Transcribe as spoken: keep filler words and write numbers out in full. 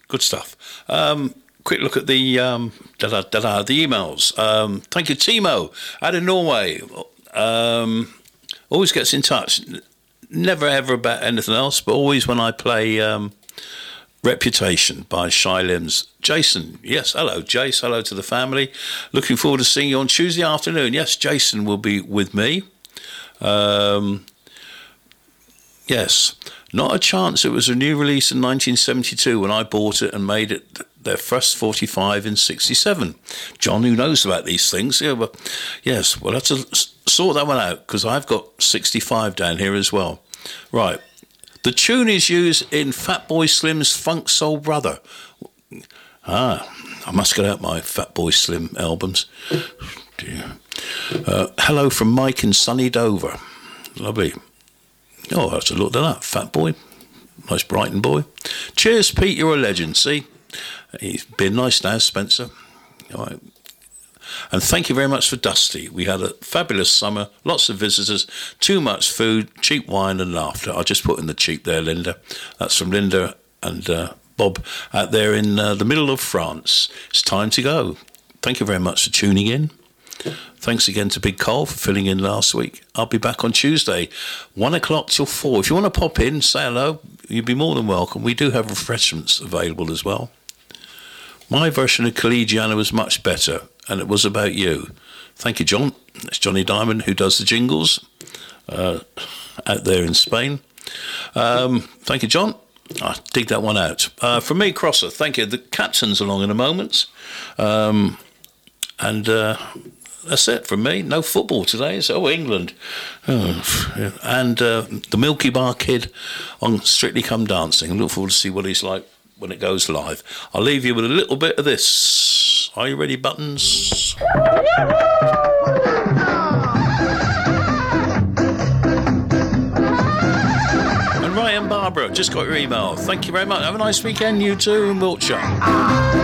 Good stuff. Um, quick look at the um, da-da, da-da, the emails. Um, thank you, Timo, out of Norway. Um, always gets in touch. Never ever about anything else, but always when I play um, Reputation by Shy Limbs. Jason, yes, hello, Jace. Hello to the family. Looking forward to seeing you on Tuesday afternoon. Yes, Jason will be with me. Um, yes, not a chance. It was a new release in nineteen seventy-two when I bought it and made it their first forty-five in sixty-seven. John, who knows about these things? Yeah, well, yes, we'll have to sort that one out because I've got sixty-five down here as well. Right. The tune is used in Fatboy Slim's Funk Soul Brother. Ah, I must get out my Fatboy Slim albums. Dear. Uh, hello from Mike in sunny Dover. Lovely. Oh, I have to look at that. Fatboy. Nice Brighton boy. Cheers, Pete. You're a legend. See? He's been nice now, Spencer. All right. And thank you very much for Dusty. We had a fabulous summer, lots of visitors, too much food, cheap wine and laughter. I just put in the cheap there, Linda. That's from Linda and uh, Bob out there in uh, the middle of France. It's time to go. Thank you very much for tuning in. Thanks again to Big Cole for filling in last week. I'll be back on Tuesday, one o'clock till four. If you want to pop in, say hello, you'd be more than welcome. We do have refreshments available as well. My version of Collegiana was much better, and it was about you. Thank you, John. It's Johnny Diamond who does the jingles uh, out there in Spain. Um, thank you, John. I dig that one out. Uh, from me, Crosser, thank you. The captain's along in a moment. Um, and uh, that's it from me. No football today. So, oh, England. Oh, and uh, the Milky Bar Kid on Strictly Come Dancing. I look forward to see what he's like when it goes live. I'll leave you with a little bit of this. Are you ready, Buttons? And Ryan Barbara, just got your email. Thank you very much. Have a nice weekend, you too, in Wiltshire.